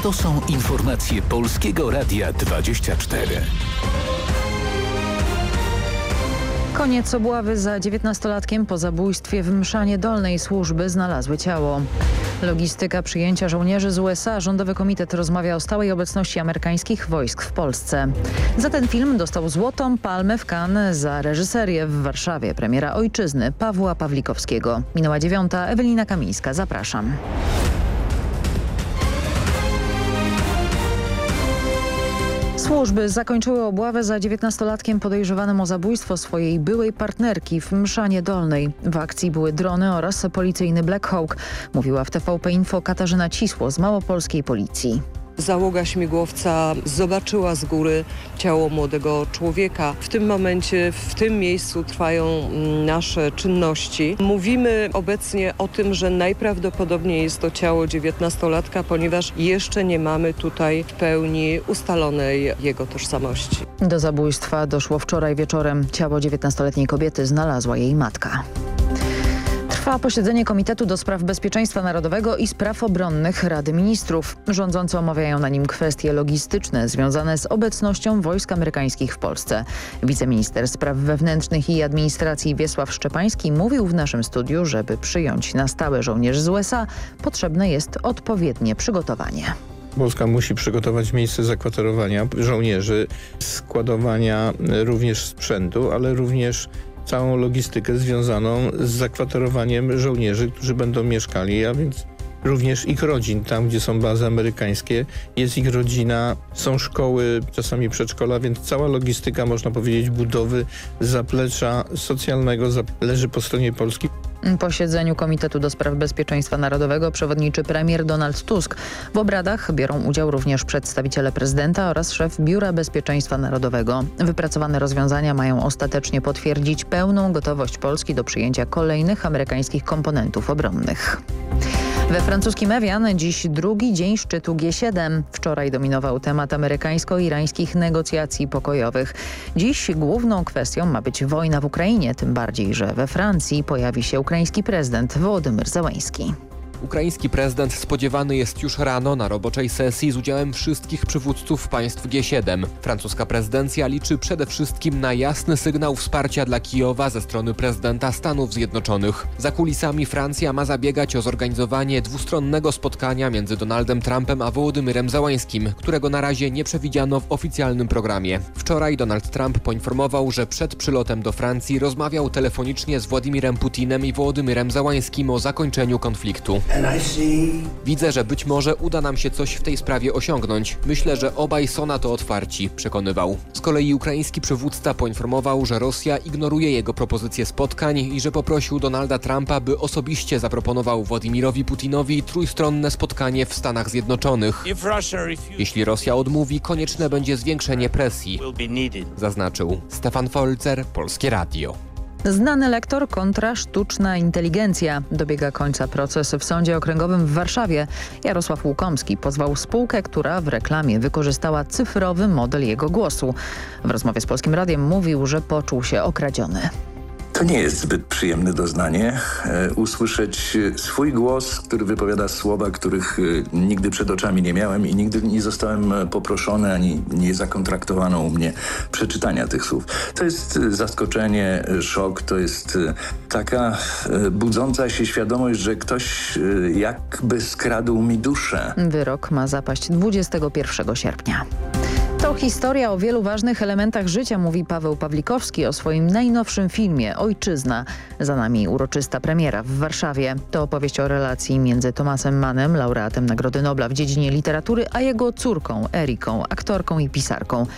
To są informacje Polskiego Radia 24. Koniec obławy za 19-latkiem. Po zabójstwie w Mszanie Dolnej służby znalazły ciało. Logistyka przyjęcia żołnierzy z USA. Rządowy Komitet rozmawia o stałej obecności amerykańskich wojsk w Polsce. Za ten film dostał Złotą Palmę w Cannes, za reżyserię w Warszawie premiera Ojczyzny Pawła Pawlikowskiego. Minęła 9:00. Ewelina Kamińska. Zapraszam. Służby zakończyły obławę za 19-latkiem podejrzewanym o zabójstwo swojej byłej partnerki w Mszanie Dolnej. W akcji były drony oraz policyjny Black Hawk, mówiła w TVP Info Katarzyna Cisło z małopolskiej policji. Załoga śmigłowca zobaczyła z góry ciało młodego człowieka. W tym momencie, w tym miejscu trwają nasze czynności. Mówimy obecnie o tym, że najprawdopodobniej jest to ciało 19-latka, ponieważ jeszcze nie mamy tutaj w pełni ustalonej jego tożsamości. Do zabójstwa doszło wczoraj wieczorem. Ciało 19-letniej kobiety znalazła jej matka. Trwa posiedzenie Komitetu do Spraw Bezpieczeństwa Narodowego i Spraw Obronnych Rady Ministrów. Rządzący omawiają na nim kwestie logistyczne związane z obecnością wojsk amerykańskich w Polsce. Wiceminister Spraw Wewnętrznych i Administracji Wiesław Szczepański mówił w naszym studiu, żeby przyjąć na stałe żołnierzy z USA, potrzebne jest odpowiednie przygotowanie. Polska musi przygotować miejsce zakwaterowania żołnierzy, składowania również sprzętu, ale również całą logistykę związaną z zakwaterowaniem żołnierzy, którzy będą mieszkali, a więc również ich rodzin. Tam, gdzie są bazy amerykańskie, jest ich rodzina, są szkoły, czasami przedszkola, więc cała logistyka, można powiedzieć, budowy zaplecza socjalnego leży po stronie Polski. W posiedzeniu Komitetu do Spraw Bezpieczeństwa Narodowego przewodniczy premier Donald Tusk. W obradach biorą udział również przedstawiciele prezydenta oraz szef Biura Bezpieczeństwa Narodowego. Wypracowane rozwiązania mają ostatecznie potwierdzić pełną gotowość Polski do przyjęcia kolejnych amerykańskich komponentów obronnych. We francuskim Evian dziś drugi dzień szczytu G7. Wczoraj dominował temat amerykańsko-irańskich negocjacji pokojowych. Dziś główną kwestią ma być wojna w Ukrainie, tym bardziej, że we Francji pojawi się ukraiński prezydent Wołodymyr Zełenski. Ukraiński prezydent spodziewany jest już rano na roboczej sesji z udziałem wszystkich przywódców państw G7. Francuska prezydencja liczy przede wszystkim na jasny sygnał wsparcia dla Kijowa ze strony prezydenta Stanów Zjednoczonych. Za kulisami Francja ma zabiegać o zorganizowanie dwustronnego spotkania między Donaldem Trumpem a Wołodymyrem Zełańskim, którego na razie nie przewidziano w oficjalnym programie. Wczoraj Donald Trump poinformował, że przed przylotem do Francji rozmawiał telefonicznie z Władimirem Putinem i Wołodymyrem Zełańskim o zakończeniu konfliktu. Widzę, że być może uda nam się coś w tej sprawie osiągnąć. Myślę, że obaj są na to otwarci, przekonywał. Z kolei ukraiński przywódca poinformował, że Rosja ignoruje jego propozycje spotkań i że poprosił Donalda Trumpa, by osobiście zaproponował Władimirowi Putinowi trójstronne spotkanie w Stanach Zjednoczonych. Jeśli Rosja odmówi, konieczne będzie zwiększenie presji, zaznaczył. Stefan Folzer, Polskie Radio. Znany lektor kontra sztuczna inteligencja. Dobiega końca proces w Sądzie Okręgowym w Warszawie. Jarosław Łukomski pozwał spółkę, która w reklamie wykorzystała cyfrowy model jego głosu. W rozmowie z Polskim Radiem mówił, że poczuł się okradziony. To nie jest zbyt przyjemne doznanie, usłyszeć swój głos, który wypowiada słowa, których nigdy przed oczami nie miałem i nigdy nie zostałem poproszony, ani nie zakontraktowano u mnie przeczytania tych słów. To jest zaskoczenie, szok, to jest taka budząca się świadomość, że ktoś jakby skradł mi duszę. Wyrok ma zapaść 21 sierpnia. To historia o wielu ważnych elementach życia, mówi Paweł Pawlikowski o swoim najnowszym filmie Ojczyzna. Za nami uroczysta premiera w Warszawie. To opowieść o relacji między Tomasem Mannem, laureatem Nagrody Nobla w dziedzinie literatury, a jego córką Eriką, aktorką i pisarką.